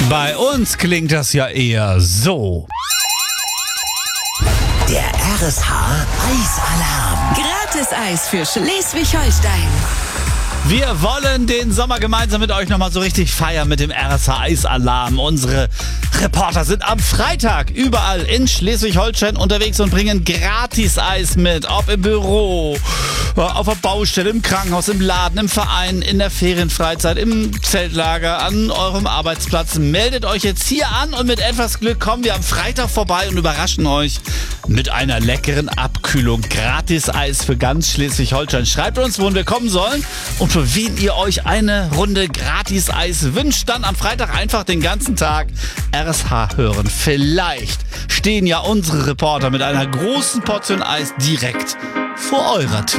Bei uns klingt das ja eher so. Der RSH Eisalarm. Gratis-Eis für Schleswig-Holstein. Wir wollen den Sommer gemeinsam mit euch nochmal so richtig feiern mit dem RSH Eisalarm. Unsere Reporter sind am Freitag überall in Schleswig-Holstein unterwegs und bringen Gratis-Eis mit. Ob im Büro, auf der Baustelle, im Krankenhaus, im Laden, im Verein, in der Ferienfreizeit, im Zeltlager, an eurem Arbeitsplatz. Meldet euch jetzt hier an und mit etwas Glück kommen wir am Freitag vorbei und überraschen euch mit einer leckeren Abkühlung. Gratis-Eis für ganz Schleswig-Holstein. Schreibt uns, wohin wir kommen sollen und für wen ihr euch eine Runde Gratis-Eis wünscht. Dann am Freitag einfach den ganzen Tag RSH hören. Vielleicht stehen ja unsere Reporter mit einer großen Portion Eis direkt vor eurer Tür.